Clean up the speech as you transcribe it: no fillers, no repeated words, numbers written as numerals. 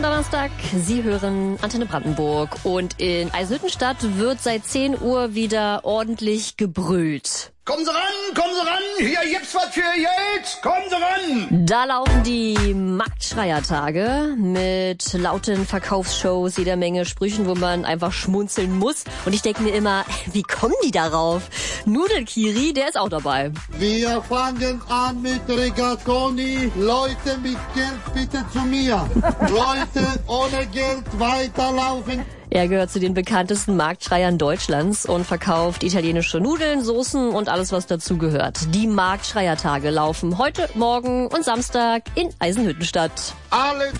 schönen Donnerstag. Sie hören Antenne Brandenburg und in Eisenhüttenstadt wird seit 10 Uhr wieder ordentlich gebrüllt. Kommen Sie ran, hier gibt's was für Geld, kommen Sie ran! Da laufen die Marktschreiertage mit lauten Verkaufsshows, jeder Menge Sprüchen, wo man einfach schmunzeln muss. Und ich denke mir immer, wie kommen die darauf? Nudelkiri, der ist auch dabei. Wir fangen an mit Rigatoni. Leute mit Geld bitte zu mir. Leute ohne Geld weiterlaufen. Er gehört zu den bekanntesten Marktschreiern Deutschlands und verkauft italienische Nudeln, Soßen und alles, was dazu gehört. Die Marktschreiertage laufen heute, morgen und Samstag in Eisenhüttenstadt. Alle